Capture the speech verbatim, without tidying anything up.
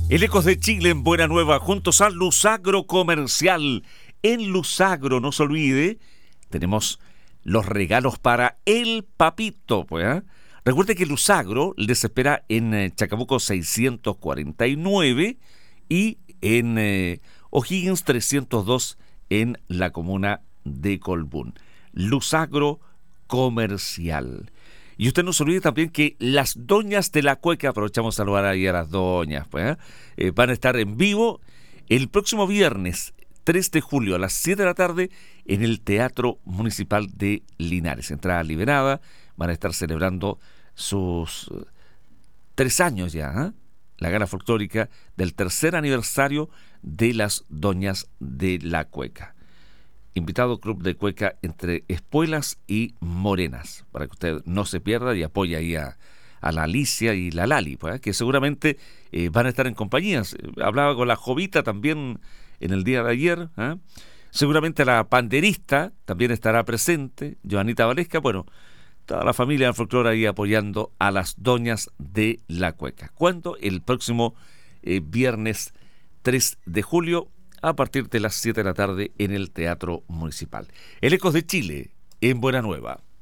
El Ecos de Chile en Buena Nueva, juntos a Lusagro Comercial. En Lusagro, no se olvide, tenemos los regalos para el papito, pues, ¿eh? Recuerde que Lusagro les espera en eh, Chacabuco seiscientos cuarenta y nueve y en eh, O'Higgins trescientos dos en la comuna de Colbún. Lusagro Comercial. Y usted no se olvide también que las doñas de la cueca, aprovechamos a saludar ahí a las doñas, pues, ¿eh? Eh, van a estar en vivo el próximo viernes tres de julio a las siete de la tarde en el Teatro Municipal de Linares. Entrada liberada, van a estar celebrando sus eh, tres años ya, ¿eh? La gala folclórica del tercer aniversario de las doñas de la cueca. Invitado Club de Cueca entre Espuelas y Morenas, para que usted no se pierda y apoye ahí a, a la Alicia y la Lali, pues, ¿eh? Que seguramente eh, van a estar en compañías. Hablaba con la Jovita también en el día de ayer, ¿eh? Seguramente la panderista también estará presente, Joanita Valesca, bueno, toda la familia del folclore ahí apoyando a las doñas de la cueca. ¿Cuándo? El próximo eh, viernes tres de julio, a partir de las siete de la tarde en el Teatro Municipal. El Ecos de Chile, en Buena Nueva.